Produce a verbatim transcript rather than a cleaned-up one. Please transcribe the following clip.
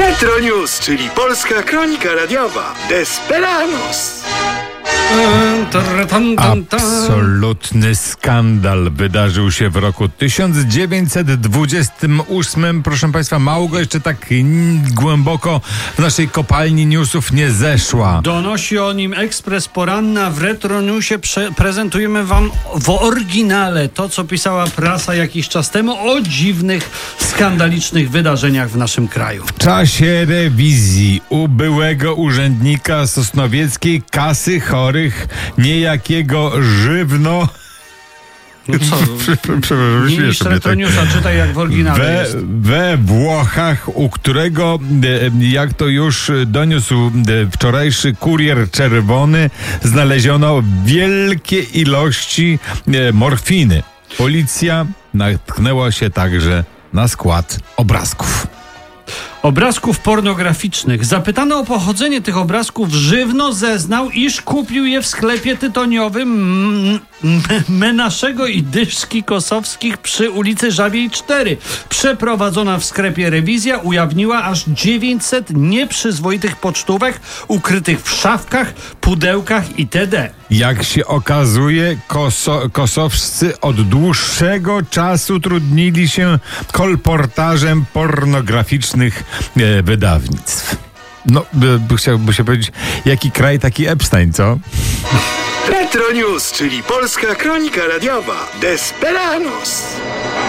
Retro News, czyli polska kronika radiowa. Desperados. Absolutny skandal wydarzył się w roku tysiąc dziewięćset dwudziestym ósmym. Proszę Państwa, Małgo jeszcze tak głęboko w naszej kopalni newsów nie zeszła. Donosi o nim Ekspres Poranna. W Retro Newsie prze- prezentujemy Wam w oryginale to, co pisała prasa jakiś czas temu o dziwnych, skandalicznych wydarzeniach w naszym kraju. W czasie rewizji u byłego urzędnika sosnowieckiej kasy chorych niejakiego Żywno. No co? Przepraszam, Nie niż Retro Newsa, czytaj jak w oryginale we, jest. we Włochach, u którego, jak to już doniósł wczorajszy Kurier Czerwony, znaleziono wielkie ilości morfiny. Policja natknęła się także na skład obrazków. Obrazków pornograficznych. Zapytany o pochodzenie tych obrazków, Żywno zeznał, iż kupił je w sklepie tytoniowym m- m- Menaszego i Dyszki Kosowskich przy ulicy Żabiej cztery. Przeprowadzona w sklepie rewizja ujawniła aż dziewięćset nieprzyzwoitych pocztówek ukrytych w szafkach, pudełkach itd. Jak się okazuje, koso- kosowscy od dłuższego czasu trudnili się kolportażem pornograficznych e, wydawnictw. No, by, by chciałbym się powiedzieć, jaki kraj, taki Epstein, co? Retro News, czyli polska kronika radiowa. Desperados.